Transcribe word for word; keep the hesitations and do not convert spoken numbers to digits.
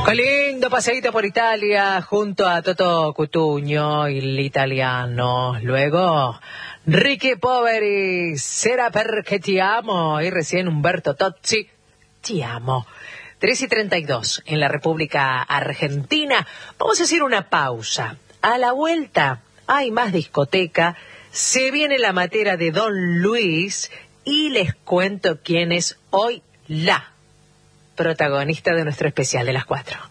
Qué lindo paseíto por Italia junto a Toto Cutugno, el italiano. Luego, Ricky Poveri, Será perché ti amo. Y recién Umberto Tozzi, Ti amo. tres y treinta y dos en la República Argentina. Vamos a hacer una pausa. A la vuelta hay más discoteca. Se viene la materia de Don Luis y les cuento quién es hoy la protagonista de nuestro especial de las cuatro.